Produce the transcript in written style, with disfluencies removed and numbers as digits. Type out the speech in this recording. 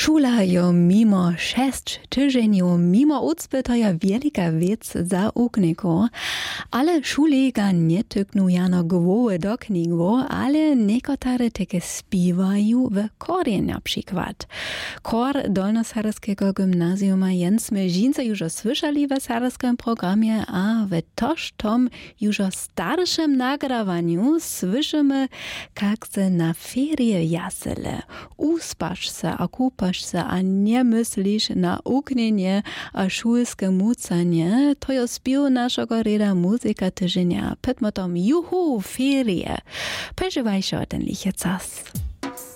Šula jo mimo 6 tygodniów mimo ucpy to je wielka wiec za ukniku. Ale šuli ga nie tyknu jano głowy do knigów, ale niekotare takie śpiewają w korie na przykład. Kor Dolnosaryskiego gimnazjuma jensmy żince już słyszeli w saryskim programie, a w toż tom już starszym nagrawaniu słyszymy, jak se na ferie jasele. Uspasz se, a kupasz se, a nie myślisz na uknienie a szulskie mucanie. To je śpiew naszego reda muzyka tygodnia. Pytmo tom, juhu, ferie. Przeżywaj się ten liche czas.